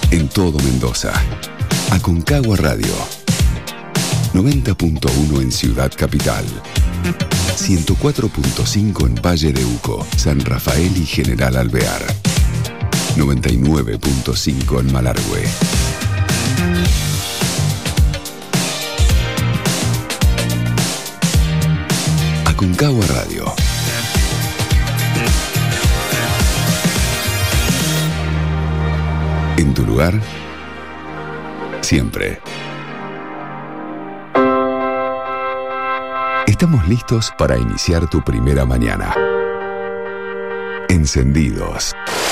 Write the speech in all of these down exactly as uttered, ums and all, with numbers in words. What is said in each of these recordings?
en todo Mendoza. Aconcagua Radio. noventa punto uno en Ciudad Capital. ciento cuatro punto cinco en Valle de Uco, San Rafael y General Alvear. noventa y nueve punto cinco en Malargüe. Aconcagua Radio. En tu lugar, siempre. Estamos listos para iniciar tu primera mañana. Encendidos.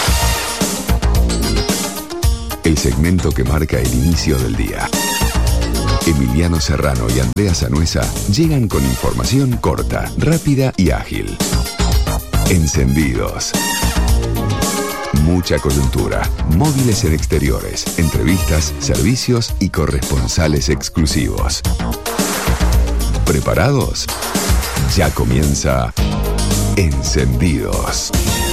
El segmento que marca el inicio del día. Emiliano Serrano y Andrea Sanuesa llegan con información corta, rápida y ágil. Encendidos. Mucha coyuntura, móviles en exteriores, entrevistas, servicios y corresponsales exclusivos. ¿Preparados? Ya comienza Encendidos.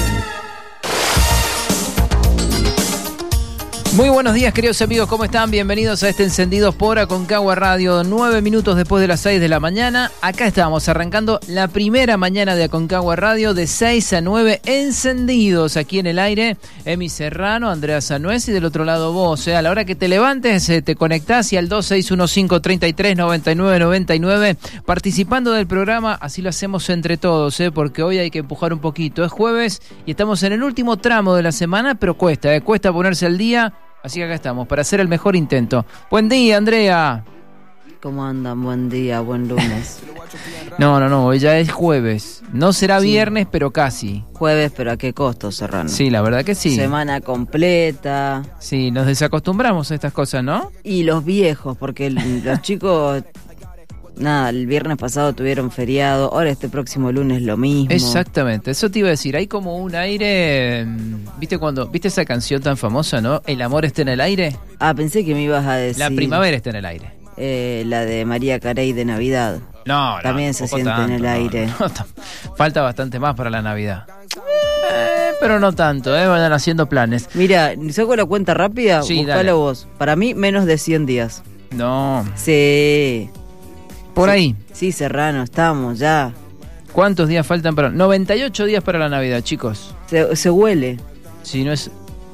Muy buenos días, queridos amigos, ¿cómo están? Bienvenidos a este Encendidos por Aconcagua Radio. Nueve minutos después de las seis de la mañana. Acá estamos arrancando la primera mañana de Aconcagua Radio de seis a nueve, encendidos aquí en el aire. Emi Serrano, Andrea Sanués y del otro lado vos. ¿eh? A la hora que te levantes, eh, te conectás y al dos seis uno cinco, tres tres, nueve nueve nueve nueve participando del programa. Así lo hacemos entre todos, ¿eh? Porque hoy hay que empujar un poquito. Es jueves y estamos en el último tramo de la semana, pero cuesta, ¿eh? Cuesta ponerse al día. Así que acá estamos, para hacer el mejor intento. Buen día, Andrea. ¿Cómo andan? Buen día, buen lunes. No, no, no, hoy ya es jueves. No será sí. Viernes, pero casi. Jueves, pero ¿a qué costo, Serrano? Sí, la verdad que sí. Semana completa. Sí, nos desacostumbramos a estas cosas, ¿no? Y los viejos, porque los chicos... Nada, el viernes pasado tuvieron feriado, ahora este próximo lunes lo mismo. Exactamente, eso te iba a decir, hay como un aire, ¿viste cuando, viste esa canción tan famosa, no? ¿El amor está en el aire? Ah, pensé que me ibas a decir... La primavera está en el aire. Eh, la de María Carey de Navidad. No, no. También se siente tanto, en el aire. No, no, falta bastante más para la Navidad. Eh, pero no tanto, ¿eh? Van haciendo planes. Mira, ¿saco la cuenta rápida? Sí, Buscalo dale. vos. Para mí, menos de cien días. No. Sí... Por sí, ahí. Sí, Serrano, estamos ya. ¿Cuántos días faltan para...? noventa y ocho días para la Navidad, chicos. Se, se huele. Si no es...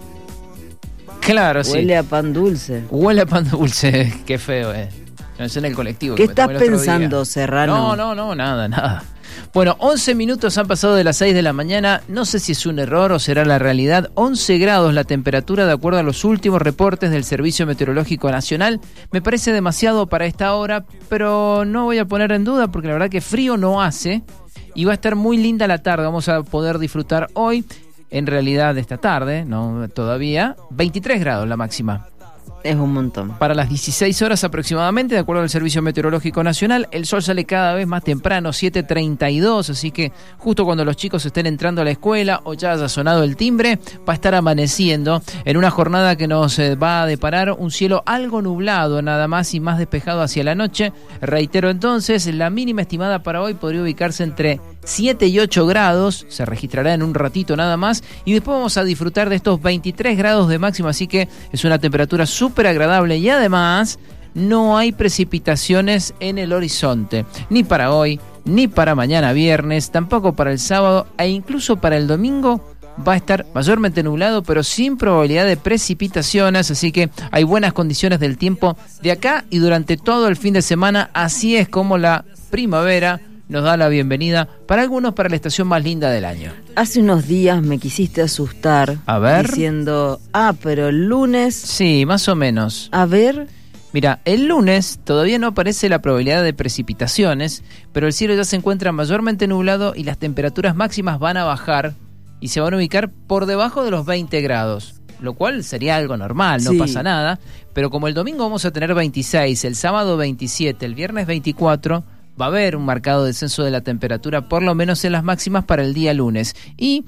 Claro, huele sí. Huele a pan dulce. Huele a pan dulce. Qué feo, eh. No es en el colectivo. ¿Qué que estás pensando, día. Serrano? No, no, no, nada, nada. Bueno, once minutos han pasado de las seis de la mañana. No sé si es un error o será la realidad. once grados la temperatura de acuerdo a los últimos reportes del Servicio Meteorológico Nacional. Me parece demasiado para esta hora, pero no voy a poner en duda porque la verdad que frío no hace. Y va a estar muy linda la tarde. Vamos a poder disfrutar hoy, en realidad esta tarde, no todavía, veintitrés grados la máxima. Es un montón. Para las dieciséis horas aproximadamente, de acuerdo al Servicio Meteorológico Nacional, el sol sale cada vez más temprano, siete treinta y dos, así que justo cuando los chicos estén entrando a la escuela o ya haya sonado el timbre, va a estar amaneciendo en una jornada que nos va a deparar un cielo algo nublado, nada más y más despejado hacia la noche. Reitero entonces, la mínima estimada para hoy podría ubicarse entre siete y ocho grados, se registrará en un ratito nada más, y después vamos a disfrutar de estos veintitrés grados de máxima, así que es una temperatura súper agradable y además no hay precipitaciones en el horizonte, ni para hoy, ni para mañana viernes, tampoco para el sábado e incluso para el domingo. Va a estar mayormente nublado, pero sin probabilidad de precipitaciones, así que hay buenas condiciones del tiempo de acá y durante todo el fin de semana. Así es como la primavera nos da la bienvenida, para algunos, para la estación más linda del año. Hace unos días me quisiste asustar. A ver. Diciendo, ah, pero el lunes... Sí, más o menos. A ver... Mira, el lunes todavía no aparece la probabilidad de precipitaciones, pero el cielo ya se encuentra mayormente nublado y las temperaturas máximas van a bajar y se van a ubicar por debajo de los veinte grados, lo cual sería algo normal, no sí. pasa nada, pero como el domingo vamos a tener veintiséis, el sábado veintisiete, el viernes veinticuatro, va a haber un marcado descenso de la temperatura, por lo menos en las máximas para el día lunes. Y,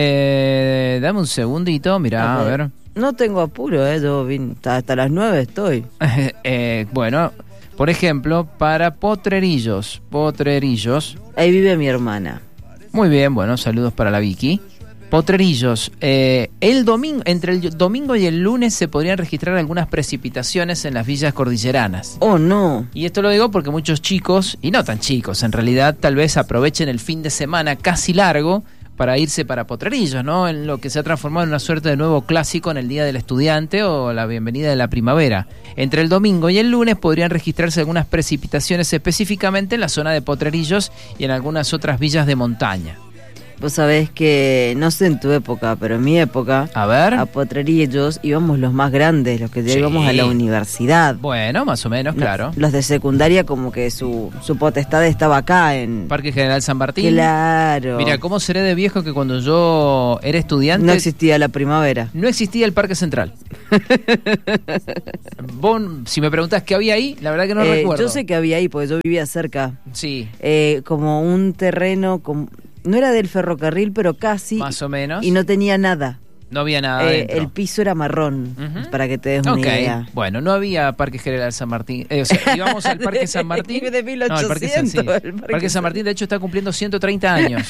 eh, dame un segundito, mirá, a ver... A ver. No tengo apuro, ¿eh? Yo vine, hasta, hasta las nueve estoy. eh, bueno, por ejemplo, para Potrerillos. Potrerillos. Ahí vive mi hermana. Muy bien, bueno, saludos para la Vicky. Potrerillos, eh, el domingo, entre el domingo y el lunes se podrían registrar algunas precipitaciones en las villas cordilleranas. Oh, no. Y esto lo digo porque muchos chicos, y no tan chicos, en realidad tal vez aprovechen el fin de semana casi largo para irse para Potrerillos, ¿no? En lo que se ha transformado en una suerte de nuevo clásico en el Día del Estudiante o la bienvenida de la primavera. Entre el domingo y el lunes podrían registrarse algunas precipitaciones específicamente en la zona de Potrerillos y en algunas otras villas de montaña. Vos sabés que, no sé en tu época, pero en mi época, a ver, a Potrerillos íbamos los más grandes, los que sí. íbamos a la universidad. Bueno, más o menos, no, claro. Los de secundaria como que su, su potestad estaba acá en... Parque General San Martín. Claro. Mira, ¿cómo seré de viejo que cuando yo era estudiante... No existía la primavera. No existía el Parque Central. Vos, si me preguntás qué había ahí, la verdad que no eh, recuerdo. Yo sé que había ahí, porque yo vivía cerca. Sí. Eh, como un terreno... Como... No era del ferrocarril, pero casi. Más o menos. Y no tenía nada. No había nada eh, dentro. El piso era marrón, uh-huh. para que te des una okay. idea. Bueno, no había Parque General San Martín. Eh, o sea, íbamos al Parque San Martín. de mil ochocientos, no, el Parque, San, sí. el Parque, Parque San Martín, de hecho, está cumpliendo ciento treinta años.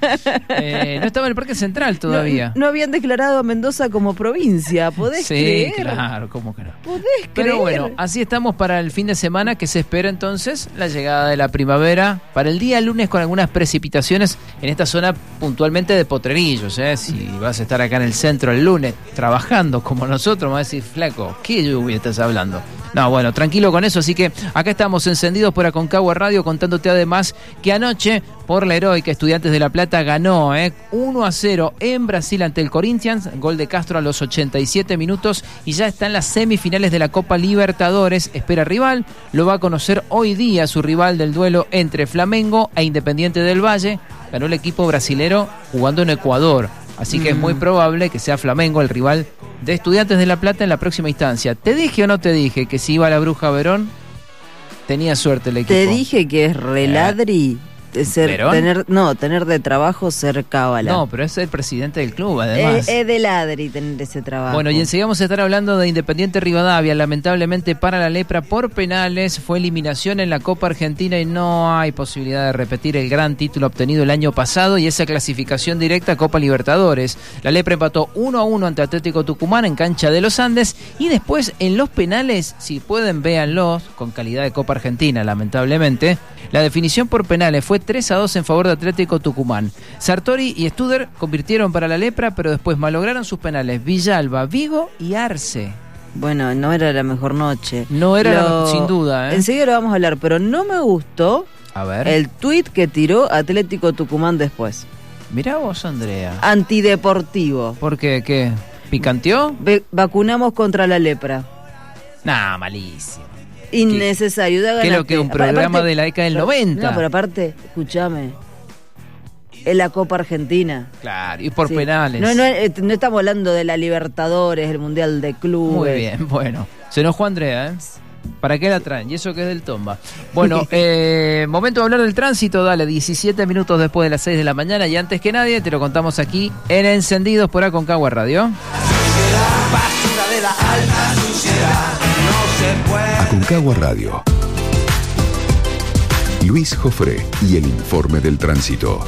eh, no estaba en el Parque Central todavía. No, no habían declarado a Mendoza como provincia, ¿podés sí, creer? Sí, claro, ¿cómo que no? ¿Podés creer? Pero bueno, así estamos para el fin de semana, que se espera entonces la llegada de la primavera. Para el día lunes con algunas precipitaciones en esta zona puntualmente de Potrerillos. ¿eh? Si vas a estar acá en el centro el lunes trabajando como nosotros, me vas a decir, flaco, ¿qué lluvia estás hablando? No, bueno, tranquilo con eso, así que acá estamos encendidos por Aconcagua Radio, contándote además que anoche, por la heroica Estudiantes de La Plata ganó ¿eh? uno a cero en Brasil ante el Corinthians, gol de Castro a los ochenta y siete minutos, y ya está en las semifinales de la Copa Libertadores. Espera rival, lo va a conocer hoy día su rival del duelo entre Flamengo e Independiente del Valle. Ganó el equipo brasilero jugando en Ecuador. Así que mm. es muy probable que sea Flamengo el rival de Estudiantes de La Plata en la próxima instancia. ¿Te dije o no te dije que si iba a la Bruja Verón, tenía suerte el equipo? Te dije que es reladri. Eh, ser, tener, no, tener de trabajo ser cábala. No, pero es el presidente del club, además. Es, es de ladri tener ese trabajo. Bueno, y enseguida vamos a estar hablando de Independiente Rivadavia. Lamentablemente para la Lepra por penales fue eliminación en la Copa Argentina y no hay posibilidad de repetir el gran título obtenido el año pasado y esa clasificación directa a Copa Libertadores. La Lepra empató uno a uno ante Atlético Tucumán en cancha de los Andes y después en los penales, si pueden véanlos, con calidad de Copa Argentina, lamentablemente, la definición por penales fue tres a dos en favor de Atlético Tucumán. Sartori y Studer convirtieron para la Lepra, pero después malograron sus penales Villalba, Vigo y Arce. Bueno, no era la mejor noche. No era, lo... la... sin duda. ¿eh? Enseguida lo vamos a hablar, pero no me gustó a ver. el tuit que tiró Atlético Tucumán después. Mirá vos, Andrea. Antideportivo. ¿Por qué? ¿Qué? ¿Picanteó? Be- vacunamos contra la lepra. Nah, malísimo. Innecesario. Ya ¿Qué es lo que es un programa aparte, de la década del pero, noventa? No, pero aparte, escúchame. Es la Copa Argentina. Claro, y por sí. penales. No, no, no estamos hablando de la Libertadores, el Mundial de Clubes. Muy bien, bueno. Se enojó Andrea, ¿eh? ¿Para qué la traen? Y eso que es del Tomba. Bueno, eh, momento de hablar del tránsito, dale, diecisiete minutos después de las seis de la mañana y antes que nadie te lo contamos aquí en Encendidos por Aconcagua Radio. Aconcagua Radio. Luis Jofré y el informe del tránsito.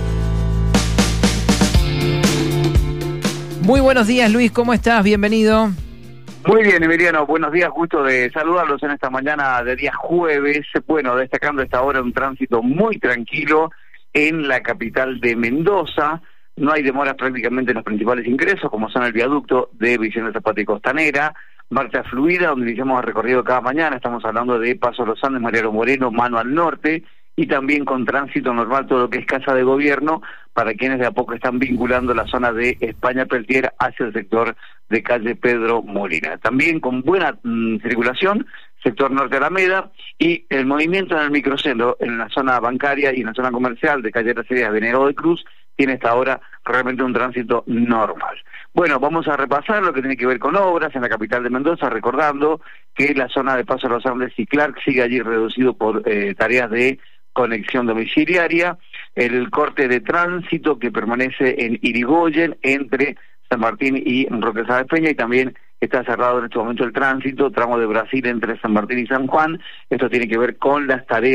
Muy buenos días, Luis, ¿cómo estás? Bienvenido. Muy bien, Emiliano, buenos días, gusto de saludarlos en esta mañana de día jueves. Bueno, destacando esta hora un tránsito muy tranquilo en la capital de Mendoza. No hay demoras prácticamente en los principales ingresos, como son el viaducto de Vicente Zapata y Costanera, marcha fluida, donde iniciamos el recorrido cada mañana. Estamos hablando de Paso Los Andes, Mariano Moreno, mano al norte, y también con tránsito normal todo lo que es Casa de Gobierno, para quienes de a poco están vinculando la zona de España Peltier hacia el sector de calle Pedro Molina. También con buena mmm, circulación, sector norte Alameda, y el movimiento en el microcentro, en la zona bancaria y en la zona comercial de calle Tercería, Avenida de Cruz, tiene hasta ahora realmente un tránsito normal. Bueno, vamos a repasar lo que tiene que ver con obras en la capital de Mendoza, recordando que la zona de Paso Los Andes y Clark sigue allí reducido por eh, tareas de conexión domiciliaria, el corte de tránsito que permanece en Irigoyen entre San Martín y Roque Sáenz Peña, y también está cerrado en este momento el tránsito, tramo de Brasil entre San Martín y San Juan. Esto tiene que ver con las tareas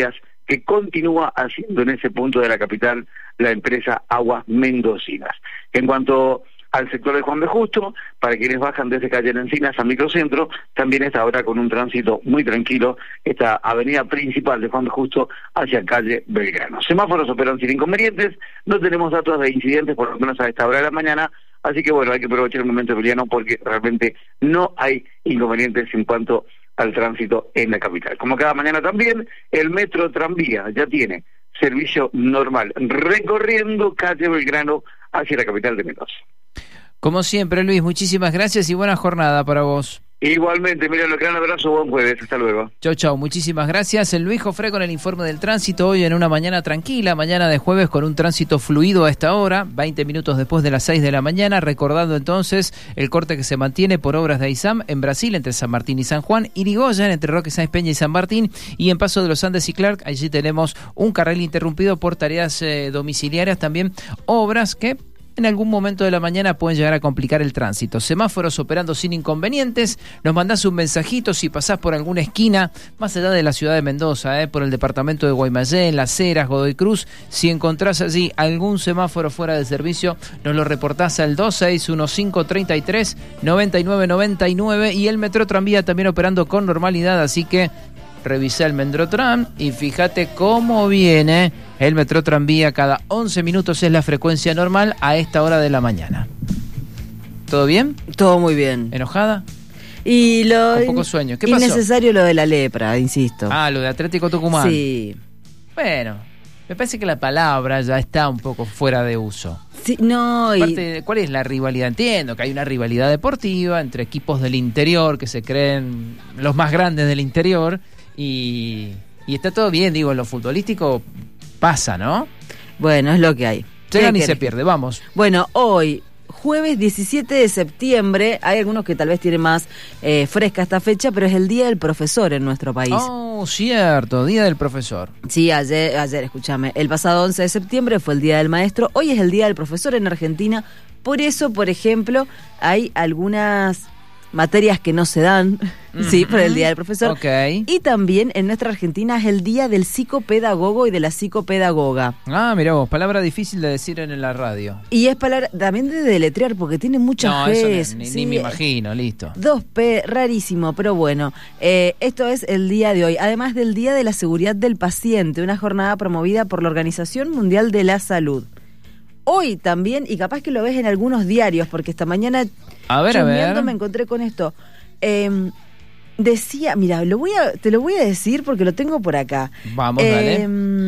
que continúa haciendo en ese punto de la capital la empresa Aguas Mendocinas. En cuanto al sector de Juan B. Justo, para quienes bajan desde calle Encinas al microcentro, también está ahora con un tránsito muy tranquilo esta avenida principal de Juan B. Justo hacia calle Belgrano. Semáforos operan sin inconvenientes, no tenemos datos de incidentes por lo menos a esta hora de la mañana, así que bueno, hay que aprovechar el momento, Emiliano, porque realmente no hay inconvenientes en cuanto al tránsito en la capital. Como cada mañana también, el metro tranvía ya tiene servicio normal, recorriendo calle Belgrano hacia la capital de Mendoza. Como siempre, Luis, muchísimas gracias y buena jornada para vos. Igualmente, mira, un gran abrazo, buen jueves, hasta luego. Chau, chau, muchísimas gracias. El Luis Jofré con el informe del tránsito, hoy en una mañana tranquila, mañana de jueves con un tránsito fluido a esta hora, veinte minutos después de las seis de la mañana, recordando entonces el corte que se mantiene por obras de AISAM en Brasil, entre San Martín y San Juan, Irigoyen, entre Roque Sáenz Peña y San Martín, y en Paso de los Andes y Clark, allí tenemos un carril interrumpido por tareas eh, domiciliarias, también obras que en algún momento de la mañana pueden llegar a complicar el tránsito. Semáforos operando sin inconvenientes. Nos mandás un mensajito si pasás por alguna esquina, más allá de la ciudad de Mendoza, eh, por el departamento de Guaymallén, Las Heras, Godoy Cruz. Si encontrás allí algún semáforo fuera de servicio, nos lo reportás al dos seis uno cinco, treinta y tres, noventa y nueve noventa y nueve. Y el Metro Tranvía también operando con normalidad, así que revisá el Metrotram y fíjate cómo viene el Metro Tranvía. Cada once minutos es la frecuencia normal a esta hora de la mañana. ¿Todo bien? Todo muy bien. ¿Enojada? Y lo Con poco sueño. ¿Qué pasó? Innecesario lo de la lepra, insisto. Ah, lo de Atlético Tucumán. Sí. Bueno, me parece que la palabra ya está un poco fuera de uso. Sí, no, y... Aparte, ¿cuál es la rivalidad? Entiendo que hay una rivalidad deportiva entre equipos del interior que se creen los más grandes del interior y, y está todo bien, digo, en lo futbolístico pasa, ¿no? Bueno, es lo que hay. Se gana y se pierde, vamos. Bueno, hoy, jueves diecisiete de septiembre, hay algunos que tal vez tienen más eh, fresca esta fecha, pero es el Día del Profesor en nuestro país. Oh, cierto, Día del Profesor. Sí, ayer, ayer, escúchame, el pasado once de septiembre fue el Día del Maestro, hoy es el Día del Profesor en Argentina, por eso, por ejemplo, hay algunas materias que no se dan, uh-huh. sí, por el Día del Profesor. Okay. Y también en nuestra Argentina es el Día del Psicopedagogo y de la Psicopedagoga. Ah, mirá vos, palabra difícil de decir en la radio. Y es palabra también de deletrear porque tiene muchas no, Gs. Eso ni, ni, sí, ni me imagino, listo. Dos P, rarísimo, pero bueno. Eh, esto es el día de hoy. Además del Día de la Seguridad del Paciente, una jornada promovida por la Organización Mundial de la Salud. Hoy también, y capaz que lo ves en algunos diarios, porque esta mañana... A ver, a ver. Me encontré con esto. Eh, decía, mira, lo voy a, te lo voy a decir porque lo tengo por acá. Vamos, eh, dale.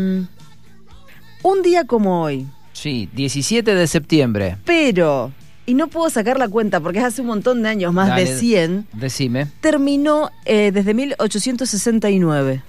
Un día como hoy. Sí, diecisiete de septiembre. Pero, y no puedo sacar la cuenta porque es hace un montón de años, más dale, de cien. Decime. Terminó eh, desde mil ochocientos sesenta y nueve.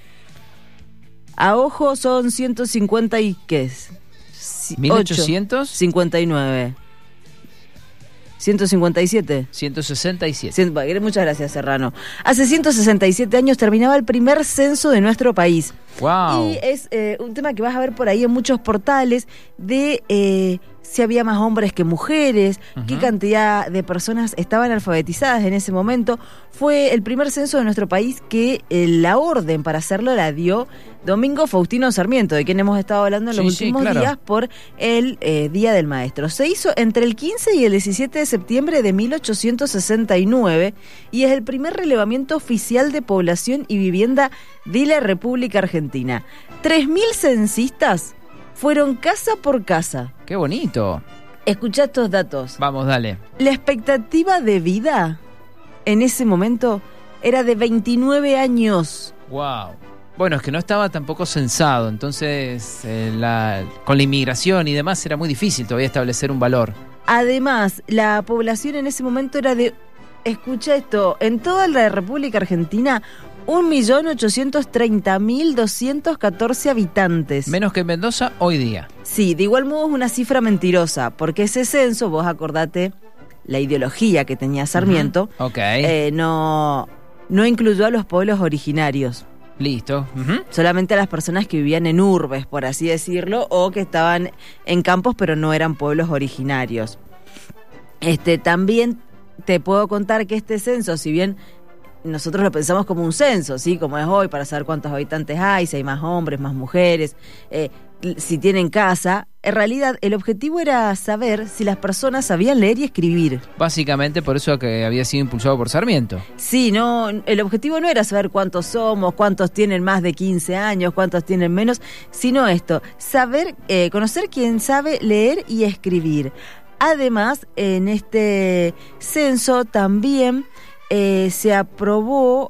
A ojo son ciento cincuenta y qué es. ¿mil ochocientos? cincuenta y nueve. ¿ciento cincuenta y siete? ciento sesenta y siete. Cien, muchas gracias, Serrano. Hace ciento sesenta y siete años terminaba el primer censo de nuestro país. Wow. Y es eh, un tema que vas a ver por ahí en muchos portales de eh, si había más hombres que mujeres, uh-huh. qué cantidad de personas estaban alfabetizadas en ese momento. Fue el primer censo de nuestro país que eh, la orden para hacerlo la dio Domingo Faustino Sarmiento, de quien hemos estado hablando en los sí, últimos sí, claro. días por el eh, Día del Maestro. Se hizo entre el quince y el diecisiete de septiembre de mil ochocientos sesenta y nueve y es el primer relevamiento oficial de población y vivienda de la República Argentina. tres mil censistas fueron casa por casa. ¡Qué bonito! Escuchá estos datos. Vamos, dale. La expectativa de vida en ese momento era de veintinueve años. ¡Wow! Bueno, es que no estaba tampoco censado, entonces eh, la, con la inmigración y demás era muy difícil todavía establecer un valor. Además, la población en ese momento era de, escucha esto, en toda la República Argentina, un millón ochocientos treinta mil doscientos catorce habitantes. Menos que en Mendoza hoy día. Sí, de igual modo es una cifra mentirosa, porque ese censo, vos acordate, la ideología que tenía Sarmiento, uh-huh. Ok. eh, no, no incluyó a los pueblos originarios. Listo. Uh-huh. Solamente a las personas que vivían en urbes, por así decirlo, o que estaban en campos pero no eran pueblos originarios. Este, también te puedo contar que este censo, si bien nosotros lo pensamos como un censo, ¿sí? Como es hoy, para saber cuántos habitantes hay, si hay más hombres, más mujeres, eh, si tienen casa. En realidad, el objetivo era saber si las personas sabían leer y escribir. Básicamente por eso que había sido impulsado por Sarmiento. Sí, no, el objetivo no era saber cuántos somos, cuántos tienen más de quince años, cuántos tienen menos, sino esto, saber, eh, conocer quién sabe leer y escribir. Además, en este censo también eh, se aprobó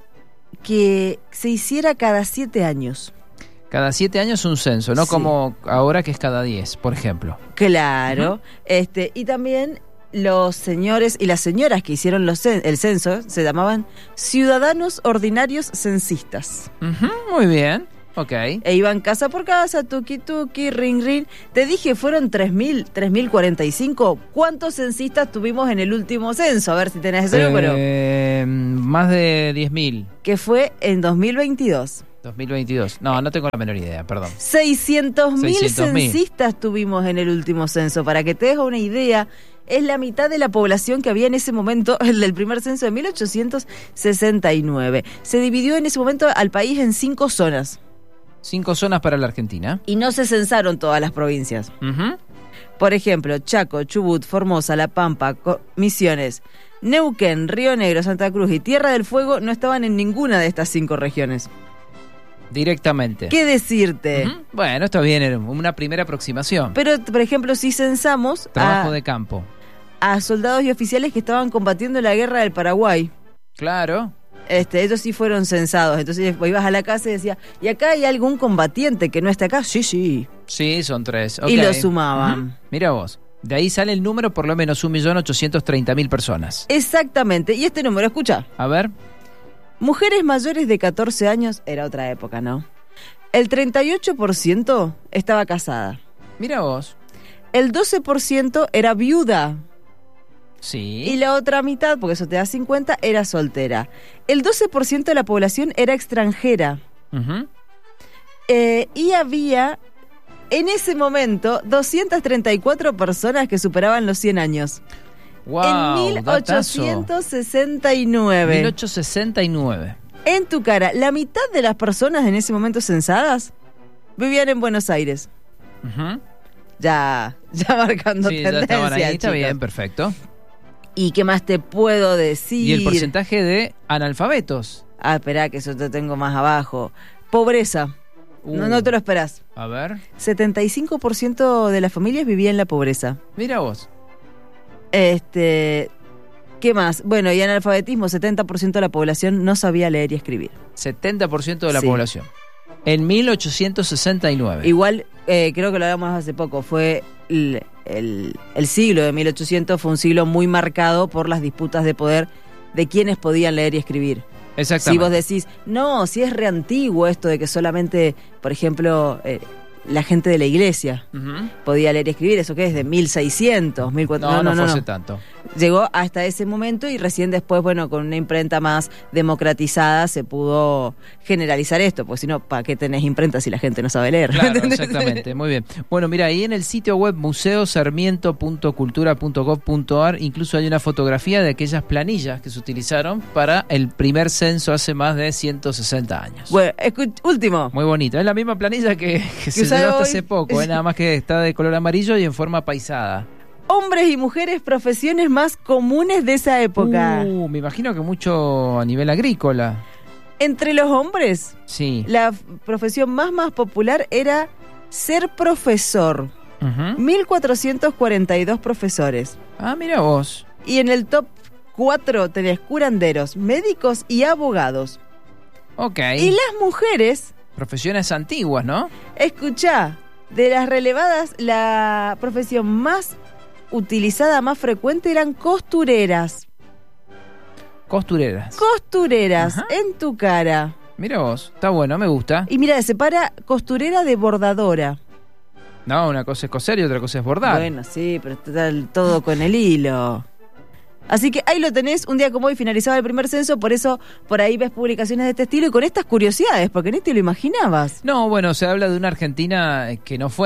que se hiciera cada siete años. Cada siete años un censo, no Sí. como ahora que es cada diez, por ejemplo. Claro, Uh-huh. este, y también los señores y las señoras que hicieron los cen- el censo se llamaban ciudadanos ordinarios censistas. Uh-huh, muy bien, ok. E iban casa por casa, tuki tuki, ring ring. Te dije, fueron tres mil, tres mil cuarenta y cinco. ¿Cuántos censistas tuvimos en el último censo? A ver si tenés ese número. Eh, más de diez mil, Que fue en dos mil veintidós. dos mil veintidós. No, no tengo la menor idea, perdón. seiscientos mil seiscientos mil. censistas tuvimos en el último censo. Para que te des una idea, es la mitad de la población que había en ese momento, el del primer censo de mil ochocientos sesenta y nueve. Se dividió en ese momento al país en cinco zonas Cinco zonas para la Argentina. y no se censaron todas las provincias. Ujú. Por ejemplo, Chaco, Chubut, Formosa, La Pampa, Co- Misiones, Neuquén, Río Negro, Santa Cruz y Tierra del Fuego no estaban en ninguna de estas cinco regiones. Directamente. ¿Qué decirte? Ujú. Bueno, está bien, era una primera aproximación. Pero, por ejemplo, si censamos Trabajo a, de campo. a soldados y oficiales que estaban combatiendo la guerra del Paraguay, Claro. este, ellos sí fueron censados. Entonces vos ibas a la casa y decías, ¿y acá hay algún combatiente que no está acá? Sí, sí. Sí, son tres. Y Ok. lo sumaban. Ujú. Mira vos. De ahí sale el número por lo menos un millón ochocientos treinta mil personas. Exactamente. Y este número, escucha. A ver. Mujeres mayores de catorce años, era otra época, ¿no? El treinta y ocho por ciento estaba casada. Mira vos. El doce por ciento era viuda. Sí. Y la otra mitad, porque eso te da cincuenta, era soltera. El doce por ciento de la población era extranjera. Ujú. Eh, y había, en ese momento, doscientas treinta y cuatro personas que superaban los cien años. Wow, en mil ochocientos sesenta y nueve. mil ochocientos sesenta y nueve. En tu cara, la mitad de las personas en ese momento censadas vivían en Buenos Aires. Ujú. Ya, ya marcando Sí, ya tendencia, estaban ahí, está chicos. bien, perfecto. ¿Y qué más te puedo decir? ¿Y el porcentaje de analfabetos? Ah, espera, que eso te tengo más abajo. Pobreza. No, Uh. no te lo esperás. A ver. setenta y cinco por ciento de las familias vivía en la pobreza. Mira vos. Este, ¿qué más? Bueno, y analfabetismo, setenta por ciento de la población no sabía leer y escribir. setenta por ciento de la Sí. población. En mil ochocientos sesenta y nueve. Igual, eh, creo que lo hablamos hace poco, fue el, el- el siglo de mil ochocientos, fue un siglo muy marcado por las disputas de poder de quienes podían leer y escribir. Si Exactamente. vos decís, no, si es reantiguo esto de que solamente, por ejemplo, eh, la gente de la iglesia Ujú. podía leer y escribir, ¿eso qué es? De mil seiscientos, mil cuatrocientos. No, no, no, no, fue no. hace tanto. Llegó hasta ese momento y recién después, bueno, con una imprenta más democratizada se pudo generalizar esto, porque si no, ¿para qué tenés imprenta si la gente no sabe leer? Claro, ¿Entendés? exactamente, muy bien. Bueno, mira, ahí en el sitio web museo sarmiento punto cultura punto gov punto ar incluso hay una fotografía de aquellas planillas que se utilizaron para el primer censo hace más de ciento sesenta años. Bueno, escu- último. Muy bonito, es la misma planilla que, que se usaba usó hasta hoy. hace poco, ¿eh? Nada más que está de color amarillo y en forma paisada. Hombres y mujeres, profesiones más comunes de esa época. Uh, me imagino que mucho a nivel agrícola. Entre los hombres, Sí. la f- profesión más más popular era ser profesor. Ujú. mil cuatrocientos cuarenta y dos profesores. Ah, mira vos. Y en el top cuatro tenés curanderos, médicos y abogados. Ok. Y las mujeres, Profesiones antiguas, ¿no? escuchá, de las relevadas, la profesión más utilizada, más frecuente, eran costureras. Costureras. Costureras, Ajá. en tu cara. Mira vos, está bueno, me gusta. Y mira, separa costurera de bordadora. No, una cosa es coser y otra cosa es bordar. Bueno, sí, pero está el- todo con el hilo. Así que ahí lo tenés, un día como hoy finalizaba el primer censo, por eso por ahí ves publicaciones de este estilo y con estas curiosidades, porque ni te lo imaginabas. No, bueno, se habla de una Argentina que no fue hace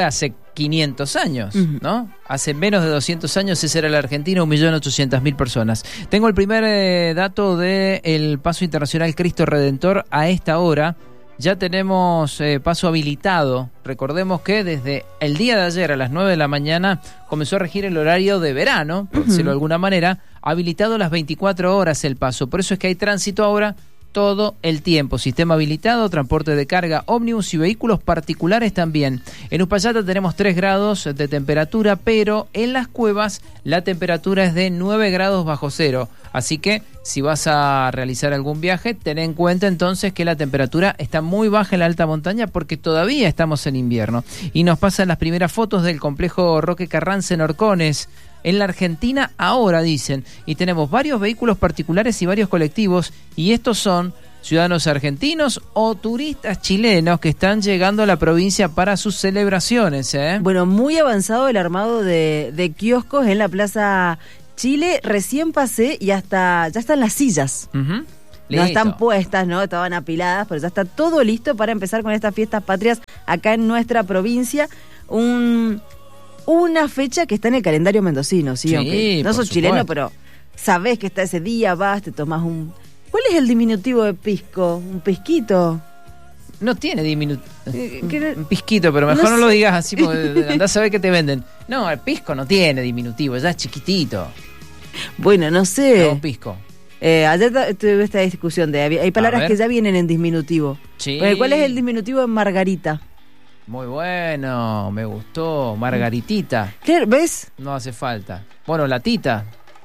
quinientos años, Uh-huh. ¿no? Hace menos de doscientos años esa era la Argentina, un millón ochocientas mil personas. Tengo el primer eh, dato del Paso Internacional Cristo Redentor a esta hora. Ya tenemos eh, paso habilitado. Recordemos que desde el día de ayer a las nueve de la mañana comenzó a regir el horario de verano, por Uh-huh. decirlo de alguna manera, habilitado las veinticuatro horas el paso. Por eso es que hay tránsito ahora todo el tiempo. Sistema habilitado, transporte de carga, ómnibus y vehículos particulares también. En Uspallata tenemos tres grados de temperatura, pero en Las Cuevas la temperatura es de nueve grados bajo cero. Así que si vas a realizar algún viaje, ten en cuenta entonces que la temperatura está muy baja en la alta montaña porque todavía estamos en invierno. Y nos pasan las primeras fotos del complejo Roque Carranza en Horcones. En la Argentina ahora, dicen, y tenemos varios vehículos particulares y varios colectivos, y estos son ciudadanos argentinos o turistas chilenos que están llegando a la provincia para sus celebraciones, ¿eh? Bueno, muy avanzado el armado de, de kioscos en la Plaza Chile. Recién pasé y hasta ya están las sillas. Uh-huh. No están puestas, ¿no? Estaban apiladas, pero ya está todo listo para empezar con estas fiestas patrias acá en nuestra provincia. Un... Una fecha que está en el calendario mendocino, ¿sí? Sí, Aunque no por sos supuesto. chileno, pero sabés que está ese día, vas, te tomás un... ¿Cuál es el diminutivo de pisco? ¿Un pisquito? No tiene diminutivo. Eh, ¿qué- Un pisquito, pero mejor No no, sé. lo digas así porque andás a ver qué te venden. No, el pisco no tiene diminutivo, ya es chiquitito. Bueno, no No, sé. un pisco. Eh, ayer ta- tuve esta discusión de... Hay palabras ver. que ya vienen en diminutivo. Sí. Pero ¿cuál es el diminutivo de Margarita? Muy bueno, me gustó. Margaritita. ¿Qué? ¿Ves? No hace falta. Bueno, la tita.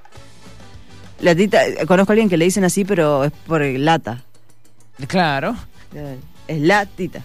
La tita, conozco a alguien que le dicen así, pero es por lata. Claro. Es la tita.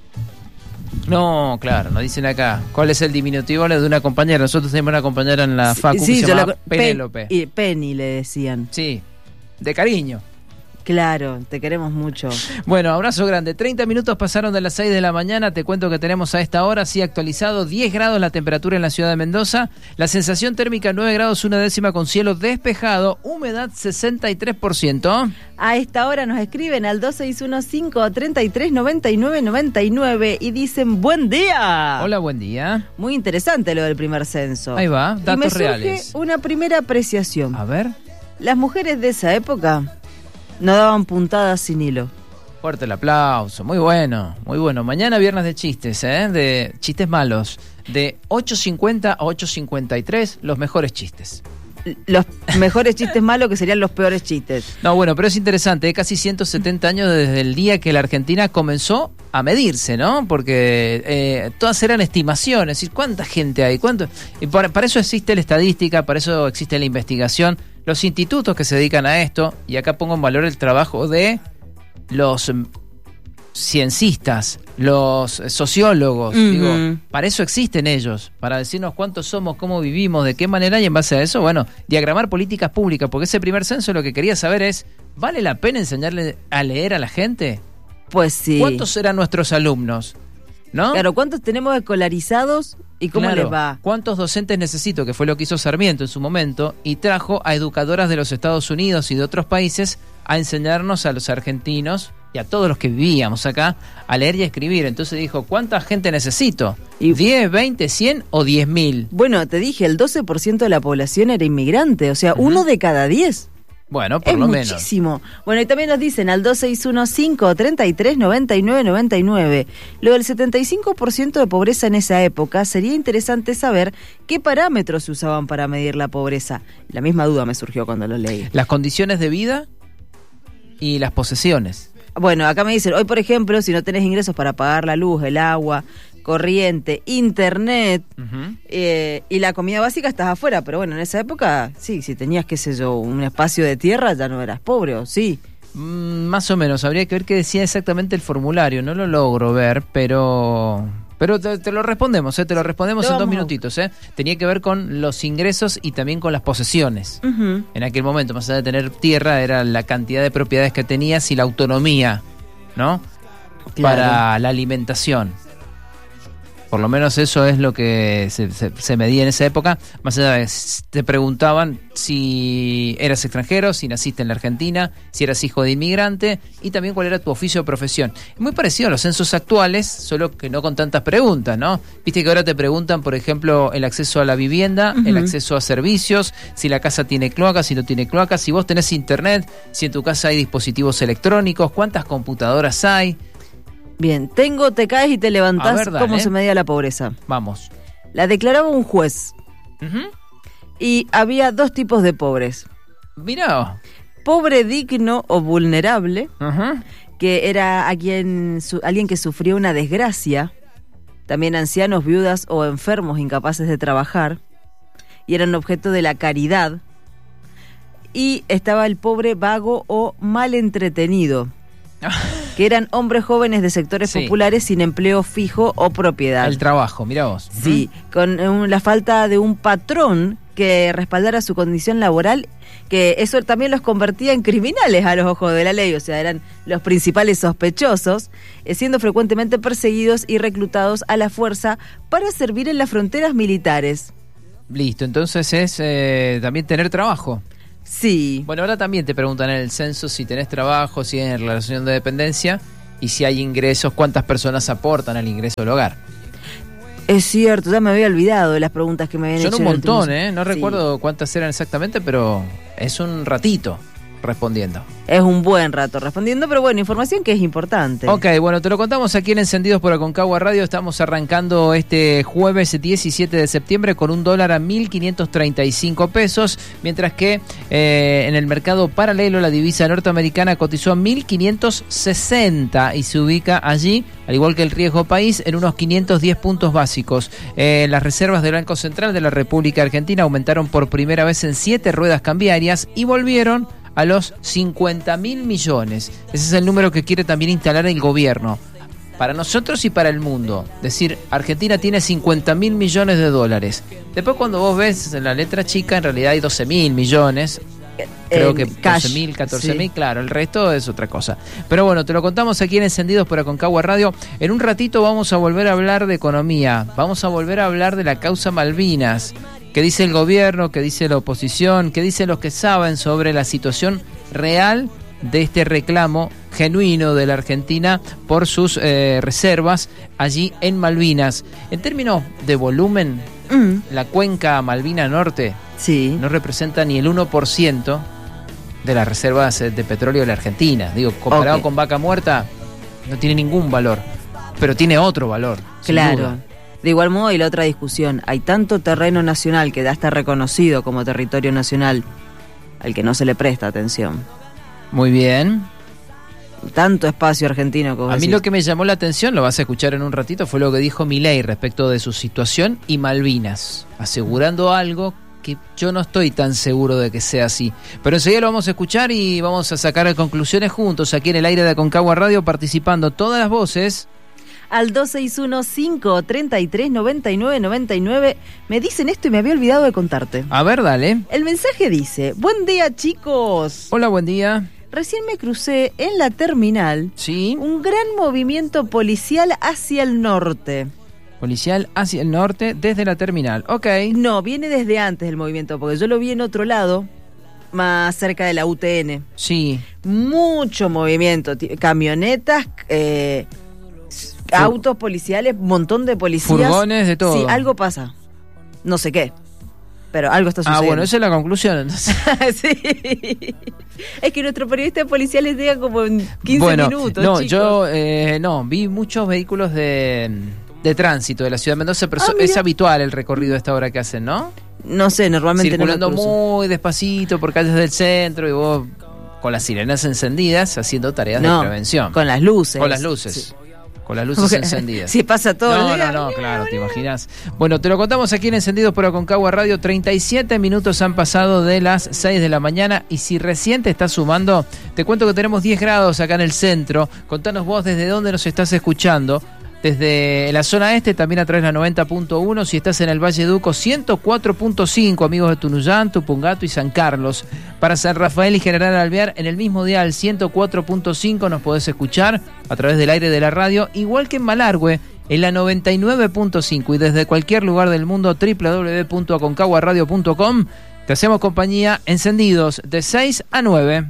No, claro, nos dicen acá. ¿Cuál es el diminutivo? La de una compañera. Nosotros tenemos una compañera en la facu Sí, que se yo la llama co- Pen- Penélope. y Penny le decían. Sí, de cariño. Claro, te queremos mucho. Bueno, abrazo grande. treinta minutos pasaron de las seis de la mañana. Te cuento que tenemos a esta hora, sí, actualizado, diez grados la temperatura en la ciudad de Mendoza. La sensación térmica nueve grados, una décima con cielo despejado. Humedad sesenta y tres por ciento. A esta hora nos escriben al dos seis uno cinco, tres tres, nueve nueve nueve nueve y dicen buen día. Hola, buen día. Muy interesante lo del primer censo. Ahí va, Y datos me surge reales. una primera apreciación. A ver, Las mujeres de esa época no daban puntadas sin hilo. fuerte el aplauso. Muy bueno, muy bueno. Mañana viernes de chistes, ¿eh? De chistes malos. De ocho cincuenta a ocho cincuenta y tres, los mejores chistes. Los mejores chistes malos que serían los peores chistes. No, bueno, pero es interesante, ¿eh? Casi ciento setenta años desde el día que la Argentina comenzó a medirse, ¿no? Porque eh, todas eran estimaciones, ¿y cuánta gente hay? ¿Cuánto? Y para, para eso existe la estadística, para eso existe la investigación, los institutos que se dedican a esto, y acá pongo en valor el trabajo de los mm, ciencistas, los eh, sociólogos, Ujú. digo, para eso existen ellos, para decirnos cuántos somos, cómo vivimos, de qué manera, y en base a eso, bueno, diagramar políticas públicas, porque ese primer censo lo que quería saber es, ¿vale la pena enseñarle a leer a la gente? Pues sí. ¿Cuántos eran nuestros alumnos? ¿No? Claro, ¿cuántos tenemos escolarizados y cómo Claro. les va? ¿Cuántos docentes necesito? Que fue lo que hizo Sarmiento en su momento, y trajo a educadoras de los Estados Unidos y de otros países a enseñarnos a los argentinos y a todos los que vivíamos acá a leer y a escribir. Entonces dijo, ¿cuánta gente necesito? Y- ¿diez, veinte, cien o diez mil? Bueno, te dije, el doce por ciento de la población era inmigrante, o sea, Ujú. uno de cada diez. Bueno, por Es lo menos. muchísimo. Bueno, y también nos dicen al dos seis uno cinco, tres tres, nueve nueve nueve nueve. Lo del setenta y cinco por ciento de pobreza en esa época, sería interesante saber qué parámetros se usaban para medir la pobreza. La misma duda me surgió cuando lo leí. Las condiciones de vida y las posesiones. Bueno, acá me dicen, hoy por ejemplo, si no tenés ingresos para pagar la luz, el agua, corriente, internet Ujú. eh, y la comida básica, estás afuera. Pero bueno, en esa época, sí, si tenías, qué sé yo, un espacio de tierra, ya no eras pobre, ¿o sí? Mm, más o menos, habría que ver qué decía exactamente el formulario, no lo logro ver, pero pero te, te lo respondemos, ¿eh? te lo respondemos Lo en dos vamos a minutitos. ¿eh? Tenía que ver con los ingresos y también con las posesiones. Ujú. En aquel momento, más allá de tener tierra, era la cantidad de propiedades que tenías y la autonomía, ¿no? Claro. Para la alimentación. Por lo menos eso es lo que se, se, se medía en esa época. Más allá de, te preguntaban si eras extranjero, si naciste en la Argentina, si eras hijo de inmigrante y también cuál era tu oficio o profesión. Muy parecido a los censos actuales, solo que no con tantas preguntas, ¿no? Viste que ahora te preguntan, por ejemplo, el acceso a la vivienda, uh-huh. el acceso a servicios, si la casa tiene cloacas, si no tiene cloacas, si vos tenés internet, si en tu casa hay dispositivos electrónicos, cuántas computadoras hay. Bien, tengo, te caes y te levantás. Ver, ¿cómo se medía la pobreza? Vamos. La declaraba un juez. Uh-huh. Y había dos tipos de pobres. Mirá. Pobre digno o vulnerable, uh-huh. que era a quien, su, alguien que sufrió una desgracia. También ancianos, viudas o enfermos incapaces de trabajar. Y eran objeto de la caridad. Y estaba el pobre vago o mal entretenido. Que eran hombres jóvenes de sectores sí. populares sin empleo fijo o propiedad. El trabajo, mirá vos. Sí, uh-huh. con un, la falta de un patrón que respaldara su condición laboral, que eso también los convertía en criminales a los ojos de la ley, o sea, eran los principales sospechosos, eh, siendo frecuentemente perseguidos y reclutados a la fuerza para servir en las fronteras militares. Listo, entonces es eh, también tener trabajo. Sí. Bueno, ahora también te preguntan en el censo si tenés trabajo, si tienes relación de dependencia y si hay ingresos, cuántas personas aportan al ingreso del hogar. Es cierto, ya me había olvidado de las preguntas que me habían Son hecho. Son un montón, últimos... ¿eh? No sí. recuerdo cuántas eran exactamente, pero es un ratito respondiendo. Es un buen rato respondiendo, pero bueno, información que es importante. Ok, bueno, te lo contamos aquí en Encendidos por Aconcagua Radio. Estamos arrancando este jueves diecisiete de septiembre con un dólar a mil quinientos treinta y cinco pesos, mientras que eh, en el mercado paralelo la divisa norteamericana cotizó a mil quinientos sesenta y se ubica allí, al igual que el riesgo país, en unos quinientos diez puntos básicos. Eh, las reservas del Banco Central de la República Argentina aumentaron por primera vez en siete ruedas cambiarias y volvieron a los cincuenta mil millones. Ese es el número que quiere también instalar el gobierno. Para nosotros y para el mundo. Es decir, Argentina tiene cincuenta mil millones de dólares. Después cuando vos ves en la letra chica, en realidad hay doce mil millones. Creo en que doce mil, catorce mil, sí. Claro, el resto es otra cosa. Pero bueno, te lo contamos aquí en Encendidos por Aconcagua Radio. En un ratito vamos a volver a hablar de economía. Vamos a volver a hablar de la causa Malvinas. ¿Qué dice el gobierno? ¿Qué dice la oposición? ¿Qué dicen los que saben sobre la situación real de este reclamo genuino de la Argentina por sus eh, reservas allí en Malvinas? En términos de volumen, mm. la cuenca Malvina Norte sí. no representa ni el uno por ciento de las reservas de petróleo de la Argentina. Digo, comparado okay. con Vaca Muerta, no tiene ningún valor, pero tiene otro valor. Claro. De igual modo, y la otra discusión, hay tanto terreno nacional que ya está reconocido como territorio nacional al que no se le presta atención. Muy bien. Tanto espacio argentino como a mí lo que me llamó la atención, lo vas a escuchar en un ratito, fue lo que dijo Milei respecto de su situación y Malvinas, asegurando algo que yo no estoy tan seguro de que sea así. Pero enseguida lo vamos a escuchar y vamos a sacar conclusiones juntos aquí en el aire de Aconcagua Radio, participando todas las voces. Al dos seis uno, cinco tres tres, nueve nueve nueve nueve. Me dicen esto y me había olvidado de contarte. A ver, dale. El mensaje dice: buen día, chicos. Hola, buen día. Recién me crucé en la terminal. Sí. Un gran movimiento policial hacia el norte. Policial hacia el norte desde la terminal. Ok. No, viene desde antes del movimiento, porque yo lo vi en otro lado, más cerca de la U T N. Sí. Mucho movimiento. Camionetas, eh... autos policiales, un montón de policías. Furgones, de todo. Sí, algo pasa. No sé qué, pero algo está sucediendo. Ah, bueno, esa es la conclusión, entonces. Sí. Es que nuestro periodista policial les llega como en quince bueno, minutos, no, chicos. yo, eh, no, vi muchos vehículos de, de tránsito de la ciudad de Mendoza, pero ah, es habitual el recorrido a esta hora que hacen, ¿no? No sé, normalmente circulando no muy despacito por calles del centro y vos con las sirenas encendidas haciendo tareas no, de prevención. Con las luces. Con las luces. Sí. Con las luces okay. encendidas. Si pasa todo no, el día. No, no, claro, te imaginas. Bueno, te lo contamos aquí en Encendidos por Aconcagua Radio. treinta y siete minutos han pasado de las seis de la mañana. Y si recién te estás sumando, te cuento que tenemos diez grados acá en el centro. Contanos vos desde dónde nos estás escuchando. Desde la zona este, también a través de la noventa punto uno. Si estás en el Valle Duco, ciento cuatro punto cinco, amigos de Tunuyán, Tupungato y San Carlos. Para San Rafael y General Alvear, en el mismo dial, ciento cuatro punto cinco, nos podés escuchar a través del aire de la radio. Igual que en Malargüe, en la noventa y nueve punto cinco y desde cualquier lugar del mundo doble u doble u doble u punto aconcagua radio punto com. Te hacemos compañía encendidos de seis a nueve.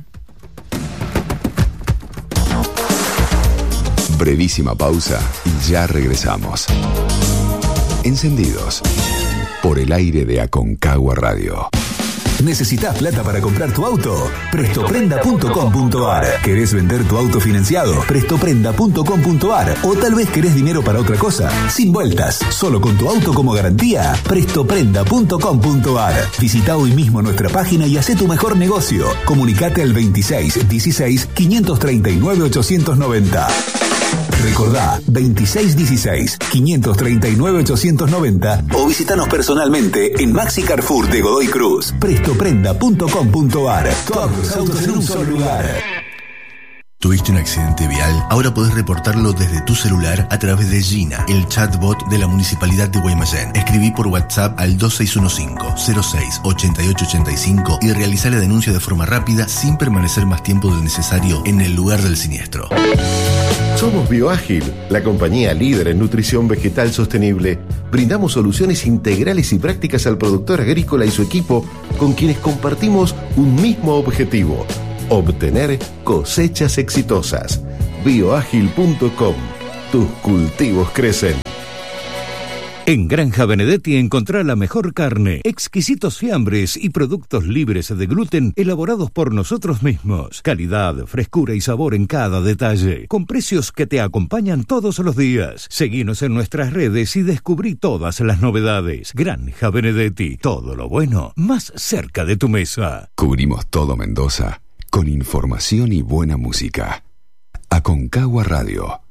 Brevísima pausa y ya regresamos. Encendidos por el aire de Aconcagua Radio. ¿Necesitas plata para comprar tu auto? Prestoprenda punto com punto ar. ¿Querés vender tu auto financiado? Prestoprenda punto com punto ar. ¿O tal vez querés dinero para otra cosa? Sin vueltas, solo con tu auto como garantía. Prestoprenda punto com punto ar. Visita hoy mismo nuestra página y hacé tu mejor negocio. Comunicate al veintiséis dieciséis quinientos treinta y nueve ochocientos noventa. Recordá, veintiséis dieciséis quinientos treinta y nueve ochocientos noventa o visitanos personalmente en Maxi Carrefour de Godoy Cruz. Prestoprenda punto com punto ar. Todos los autos en un solo lugar. ¿Tuviste un accidente vial? Ahora podés reportarlo desde tu celular a través de Gina, el chatbot de la Municipalidad de Guaymallén. Escribí por WhatsApp al dos seis uno cinco, cero seis, ocho ocho ocho cinco y realizá la denuncia de forma rápida sin permanecer más tiempo del necesario en el lugar del siniestro. Somos Bioágil, la compañía líder en nutrición vegetal sostenible. Brindamos soluciones integrales y prácticas al productor agrícola y su equipo, con quienes compartimos un mismo objetivo: obtener cosechas exitosas. bioágil punto com. Tus cultivos crecen. En Granja Benedetti encontrá la mejor carne, exquisitos fiambres y productos libres de gluten elaborados por nosotros mismos. Calidad, frescura y sabor en cada detalle, con precios que te acompañan todos los días. Seguinos en nuestras redes y descubrí todas las novedades. Granja Benedetti, todo lo bueno más cerca de tu mesa. Cubrimos todo Mendoza con información y buena música. Aconcagua Radio.